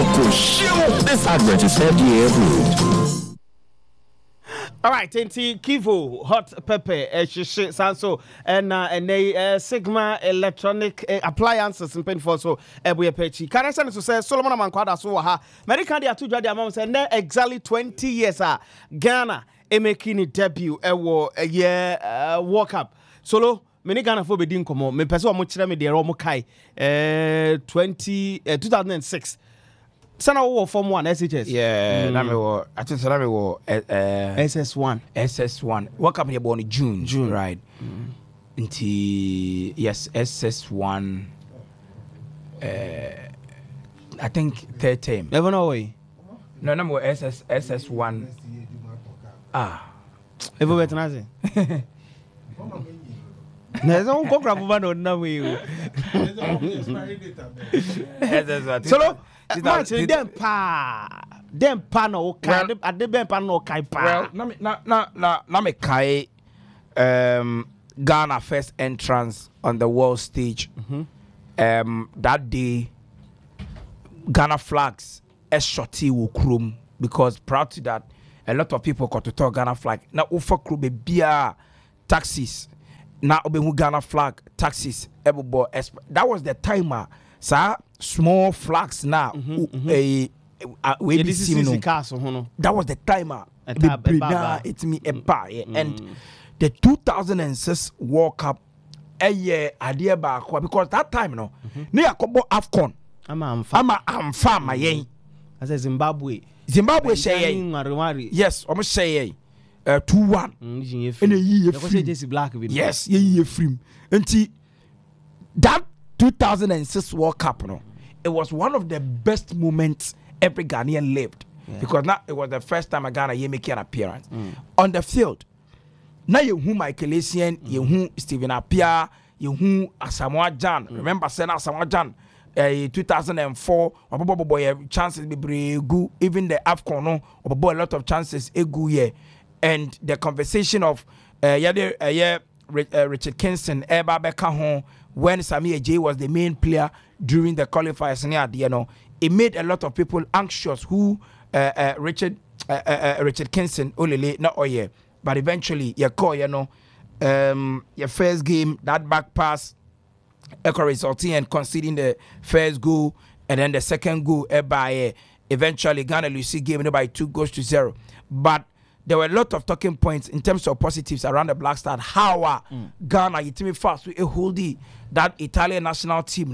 This advert is FDA approved. All right, Kivo hot pepper, Sanso, and Sigma electronic appliances in pain for so we pechi. Can I send to say Solomon Manquada so ha? American dia 2 amount and exactly 20 years Ghana making it debut a year World Cup. Solo many Ghana for bedin komo me person mo kire me de ro mo kai 2006. Sana wo form 1 SHS. Yeah, na me wo I think na me wo SS1. SS1. What company born in June, right? Into yes, SS1 I think third term. Never know way. No, no more SS1. Ever better nazi. There's no contract no na we. Solo dem pa no kai ade ben pa no kai pa. Well, na me kai Ghana first entrance on the world stage. That day Ghana flags shorty wo krom because prior to that a lot of people got to talk Ghana flag. Na ofa krom be bia taxis. Na obehu Ghana flag taxis everybody. That was the timer. Sir, small flags now. That was the timer. It's me a buy and the 2006 World Cup a year idea back because that time no near Kobo AFCON. I'm farmer yen. I said Zimbabwe say yes, almost say 2-1 in a year. Yes, ye free. Until that 2006 World Cup, no, it was one of the best moments every Ghanaian lived because now it was the first time a Ghana making an appearance on the field. Now you who Michael Essien, you who Stephen Appiah, you who Asamoah Gyan. Remember, saying Asamoah Gyan, 2004, chances be good. Even the AFCON, no, a lot of chances a good year. And the conversation of Richard Kingston, Beka home. When Sami J was the main player during the qualifiers, it made a lot of people anxious. Who Richard Kingston, not Oye, but eventually your first game that back pass, resulting and conceding the first goal, and then the second goal by eventually Ghana Lucy game by 2-0. But there were a lot of talking points in terms of positives around the Black Star. How Ghana, you me fast with a holdie that Italian national team,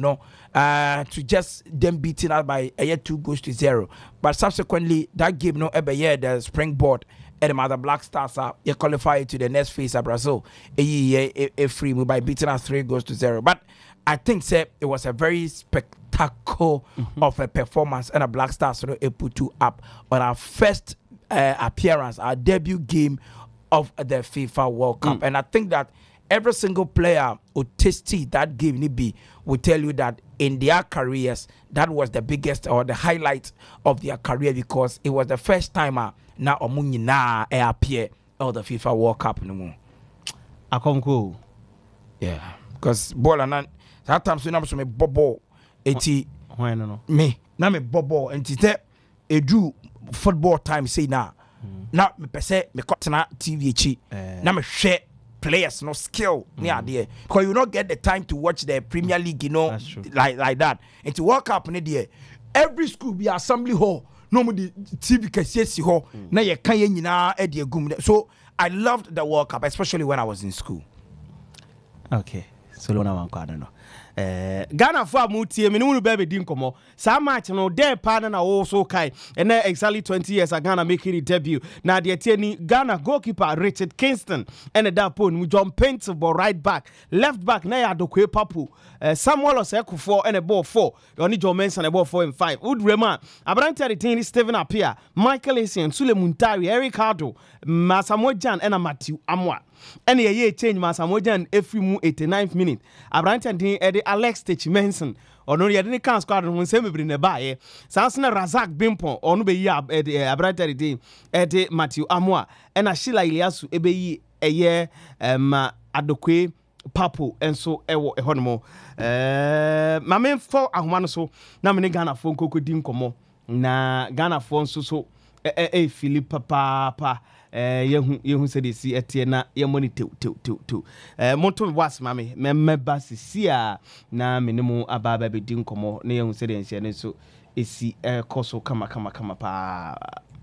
to just them beating out by 2-0. But subsequently, that game, the springboard and the Mother Black Stars are qualified to the next phase of Brazil. A free move by beating us 3-0. But I think it was a very spectacle of a performance, and a Black Stars put two up on our first appearance, our debut game of the FIFA World Cup. And I think that every single player who tasted that game will tell you that in their careers that was the biggest or the highlight of their career because it was the first time now Omunyina appear of the FIFA World Cup no more. Akonko. Yeah, because ball and that time so me bobo eti me na me bobo enti e do football time say now me pese me kotena TV echi na me hwe players no skill near there because you not get the time to watch the Premier League like that and to World Cup ne there every school be assembly hall no mo the TV kesi hall na ye kan ye nyina e de agum. So I loved the World Cup especially when I was in school. Okay, so na wankwada no Ghana for mutie me no be di nkomo sa match no there pa na also kai and exactly 20 years Ghana making it debut na the tieni Ghana goalkeeper Richard Kingston and that pon mu John Paintable right back left back na ya Adokwe Papu Samuel Osekufo and a ball 4 only John Menson a ball 4 and 5 Udrema Abrante the Stephen Appiah Michael Essien Sule Muntari Eric Hardo Asamoah Gyan and Matthew Amwa and ye change Asamoah Gyan every 89th minute Abrante and Alex Techimenson or no yadini can squad when same bring the buy Sansana Razak Bimpo or no be Abrante Ede Matthew Amwa and Ashila Iliasu ebe a year Adokwe Papo and so ewo ehonomo my main for ahumano so na me Ghana phone koko din komo na Ghana for nso so Philip papa yehu se de si etie na ye money tew monto was mame memeba sisia na menemu ababa be di nkomo na yehu se de nsia ne so esi koso kama pa